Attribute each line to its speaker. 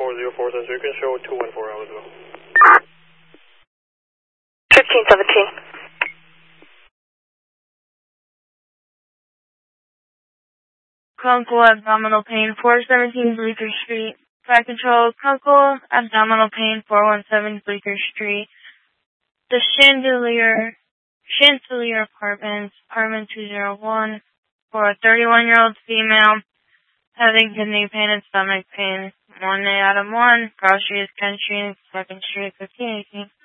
Speaker 1: 0404, so you can show 214 out as well.
Speaker 2: 1517.
Speaker 3: Clinical abdominal pain, 417 Bleecker Street. Flight control, clinical abdominal pain, 417 Bleecker Street. The Chandelier Apartments, apartment 201, for a 31-year-old female having kidney pain and stomach pain. 1 out of 1, Cross Street, Country, 2nd Street, 1518.